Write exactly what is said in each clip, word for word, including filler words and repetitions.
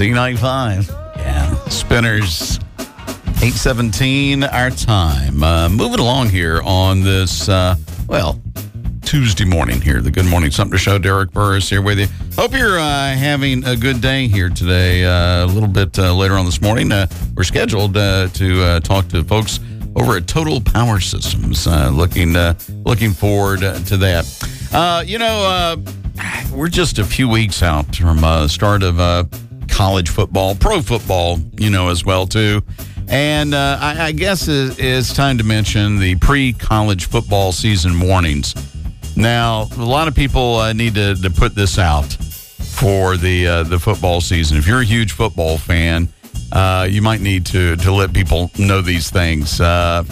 Z ninety-five. Yeah. Spinners. eight seventeen our time. Uh, moving along here on this, uh, well, Tuesday morning here. The Good Morning Sumter Show. Derek Burris here with you. Hope you're uh, having a good day here today. Uh, a little bit uh, later on this morning, uh, we're scheduled uh, to uh, talk to folks over at Total Power Systems. Uh, looking, uh, looking forward to that. Uh, you know, uh, we're just a few weeks out from uh, start of uh, college football, pro football, you know, as well too. And uh, I, I guess it, it's time to mention the pre-college football season warnings. Now, a lot of people uh, need to, to put this out for the uh, the football season. If you're a huge football fan, uh, you might need to, to let people know these things. Uh,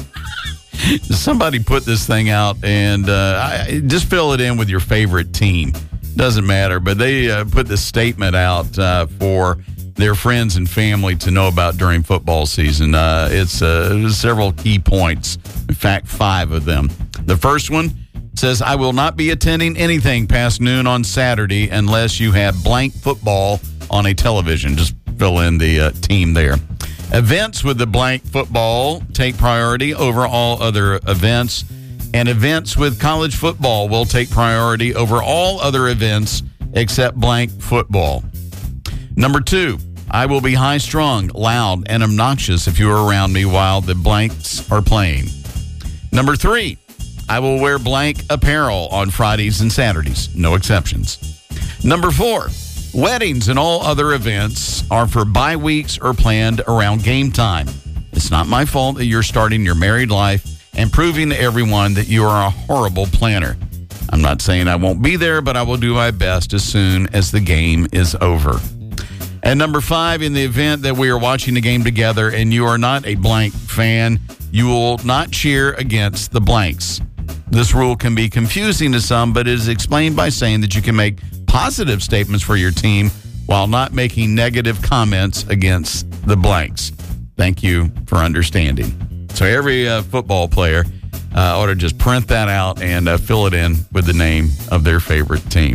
somebody put this thing out, and uh, I, just fill it in with your favorite team. Doesn't matter, but they uh, put this statement out uh, for their friends and family to know about during football season. Uh, it's uh, several key points. In fact, five of them. The first one says, I will not be attending anything past noon on Saturday unless you have blank football on a television. Just fill in the uh, team there. Events with the blank football take priority over all other events, and events with college football will take priority over all other events except blank football. Number two, I will be high-strung, loud, and obnoxious if you are around me while the blanks are playing. Number three, I will wear blank apparel on Fridays and Saturdays, no exceptions. Number four, weddings and all other events are for bye weeks or planned around game time. It's not my fault that you're starting your married life and proving to everyone that you are a horrible planner. I'm not saying I won't be there, but I will do my best as soon as the game is over. And number five, in the event that we are watching the game together and you are not a blank fan, you will not cheer against the blanks. This rule can be confusing to some, but it is explained by saying that you can make positive statements for your team while not making negative comments against the blanks. Thank you for understanding. So every uh, football player uh, ought to just print that out and uh, fill it in with the name of their favorite team.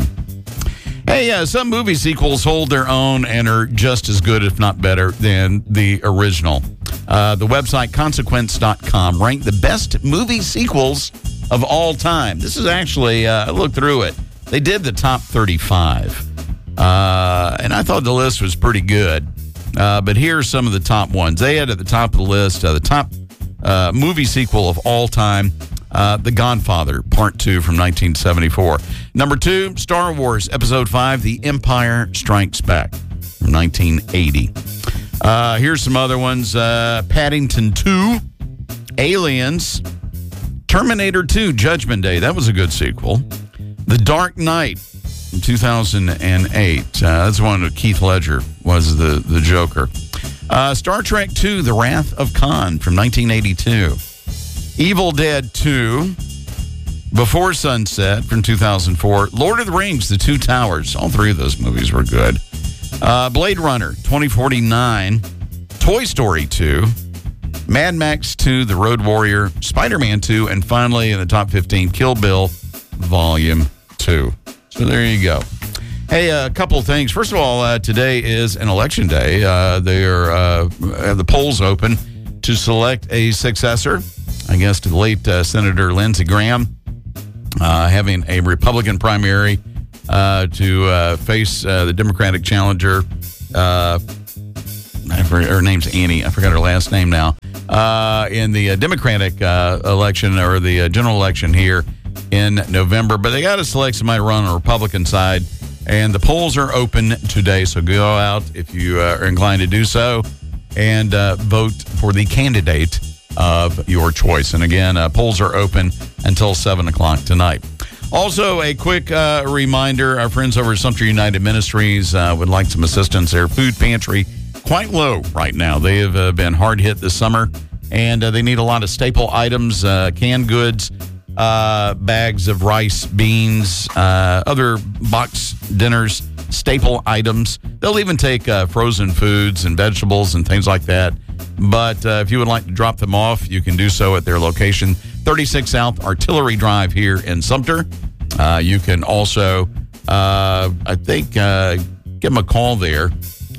Hey, uh, some movie sequels hold their own and are just as good, if not better, than the original. Uh, the website consequence dot com ranked the best movie sequels of all time. This is actually, uh, I looked through it. They did the top thirty-five. Uh, and I thought the list was pretty good. Uh, but here are some of the top ones. They had at the top of the list, uh, the top uh, movie sequel of all time, uh, The Godfather, Part two from nineteen seventy-four. Number two, Star Wars Episode five, The Empire Strikes Back from nineteen eighty. Uh, here's some other ones. Uh, Paddington two, Aliens, Terminator two, Judgment Day. That was a good sequel. The Dark Knight from two thousand eight. Uh, that's one that Keith Ledger was the, the Joker. Uh, Star Trek two, The Wrath of Khan from nineteen eighty-two. Evil Dead two, Before Sunset from two thousand four. Lord of the Rings, The Two Towers. All three of those movies were good. Uh, Blade Runner twenty forty-nine. Toy Story two. Mad Max two, The Road Warrior, Spider-Man two, and finally in the top fifteen, Kill Bill Volume two. So there you go. Hey, a couple of things. First of all, uh, today is an election day. Uh, they are uh, have the polls open to select a successor, I guess, to the late uh, Senator Lindsey Graham, uh, having a Republican primary uh, to uh, face uh, the Democratic challenger. Uh, I forget, her name's Annie. I forgot her last name now. Uh, in the uh, Democratic uh, election or the uh, general election here in November. But they got to select somebody to run on the Republican side. And the polls are open today. So go out if you uh, are inclined to do so and uh, vote for the candidate of your choice. And again, uh, polls are open until seven o'clock tonight. Also, a quick uh, reminder, our friends over at Sumter United Ministries uh, would like some assistance. Their food pantry quite low right now. They have uh, been hard hit this summer, and uh, they need a lot of staple items, uh, canned goods, uh, bags of rice, beans, uh, other box dinners, staple items. They'll even take uh, frozen foods and vegetables and things like that. But uh, if you would like to drop them off, you can do so at their location, thirty-six South Artillery Drive here in Sumter. Uh, you can also, uh, I think, uh, give them a call there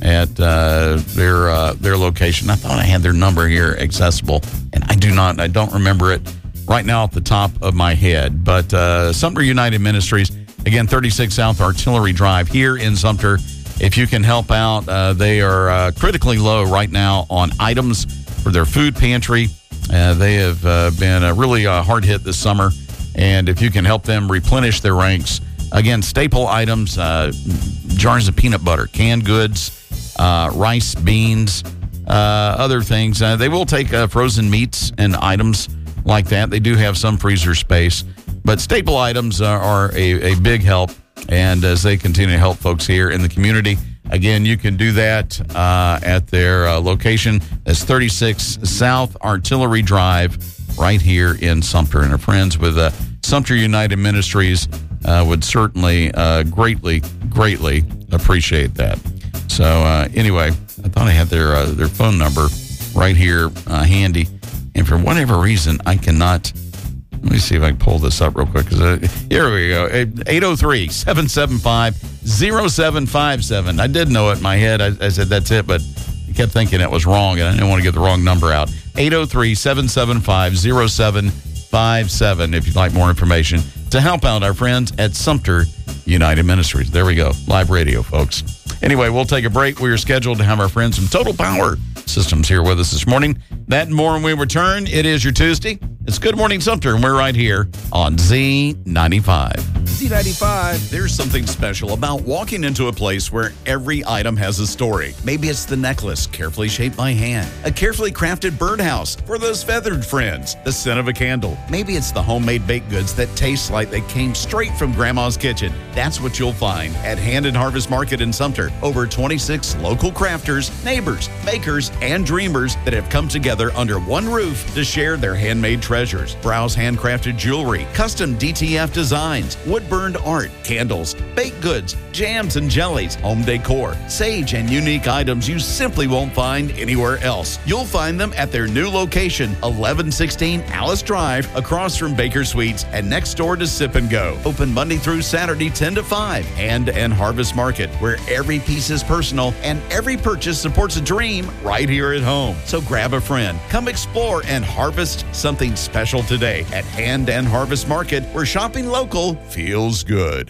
at uh, their uh, their location. I thought I had their number here accessible, and I do not. I don't remember it right now off the top of my head. But uh, Sumter United Ministries, again, thirty-six South Artillery Drive here in Sumter. If you can help out, uh, they are uh, critically low right now on items for their food pantry. Uh, they have uh, been uh, really uh, hard hit this summer. And if you can help them replenish their ranks, again, staple items, uh, jars of peanut butter, canned goods, uh, rice, beans, uh, other things. Uh, they will take uh, frozen meats and items like that. They do have some freezer space. But staple items are, are a, a big help. And as they continue to help folks here in the community, again, you can do that uh, at their uh, location. That's thirty-six South Artillery Drive right here in Sumter. And our friends with uh, Sumter United Ministries uh, would certainly uh, greatly, greatly appreciate that. So uh, anyway, I thought I had their uh, their phone number right here uh, handy. And for whatever reason, I cannot... Let me see if I can pull this up real quick. Cause, uh, here we go. eight oh three, seven seven five, oh seven five seven. I did know it in my head. I, I said, that's it, but I kept thinking it was wrong, and I didn't want to get the wrong number out. eight oh three, seven seven five, oh seven five seven if you'd like more information to help out our friends at Sumter United Ministries. There we go. Live radio, folks. Anyway, we'll take a break. We are scheduled to have our friends from Total Power Systems here with us this morning. That and more when we return. It is your Tuesday. It's Good Morning Sumter, and we're right here on Z ninety-five. Z ninety-five. There's something special about walking into a place where every item has a story. Maybe it's the necklace, carefully shaped by hand, a carefully crafted birdhouse for those feathered friends, the scent of a candle. Maybe it's the homemade baked goods that taste like they came straight from Grandma's kitchen. That's what you'll find at Hand and Harvest Market in Sumter. Over twenty-six local crafters, neighbors, bakers, and dreamers that have come together under one roof to share their handmade treasures. Browse handcrafted jewelry, custom D T F designs, wood-burned art, candles, baked goods, jams and jellies, home decor, sage and unique items you simply won't find anywhere else. You'll find them at their new location, eleven sixteen Alice Drive, across from Baker Sweets and next door to Sip and Go. Open Monday through Saturday, ten to five. Hand and Harvest Market, where every piece is personal and every purchase supports a dream right here at home. So grab a friend, come explore and harvest something special today at Hand and Harvest Market, where shopping local feels good.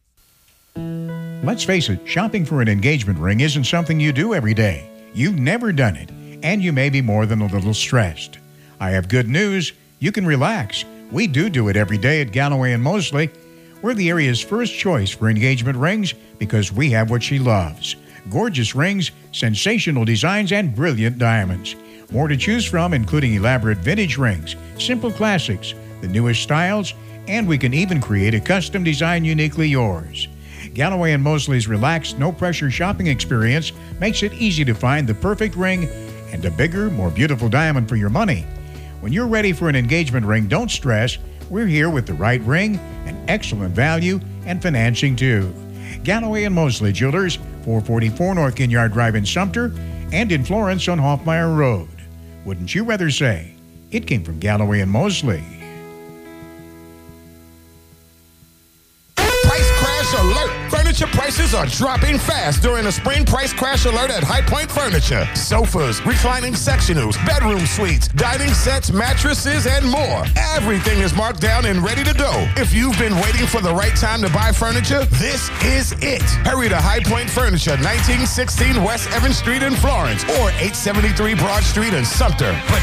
Let's face it, shopping for an engagement ring isn't something you do every day. You've never done it, and you may be more than a little stressed. I have good news. You can relax. We do do it every day at Galloway and Mosley. We're the area's first choice for engagement rings because we have what she loves. Gorgeous rings, sensational designs, and brilliant diamonds. More to choose from, including elaborate vintage rings, simple classics, the newest styles, and we can even create a custom design uniquely yours. Galloway and Mosley's relaxed, no-pressure shopping experience makes it easy to find the perfect ring and a bigger, more beautiful diamond for your money. When you're ready for an engagement ring, don't stress. We're here with the right ring, an excellent value, and financing too. Galloway and Mosley Jewelers, four forty-four North Ginyard Drive in Sumter, and in Florence on Hoffmeyer Road. Wouldn't you rather say it came from Galloway and Mosley? Price crash alert. Furniture prices are dropping fast during the spring price crash alert at High Point Furniture. Sofas, reclining sectionals, bedroom suites, dining sets, mattresses, and more. Everything is marked down and ready to go. If you've been waiting for the right time to buy furniture, this is it. Hurry to High Point Furniture, nineteen sixteen West Evans Street in Florence or eight seventy-three Broad Street in Sumter.